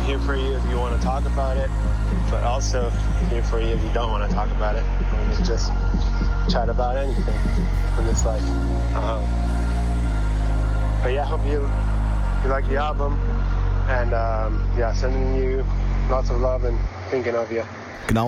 here for you if you want to talk about it, but also here for you if you don't want to talk about it. We can just chat about anything in this life. But yeah, I hope you like the album, and yeah, sending you lots of love and thinking of you.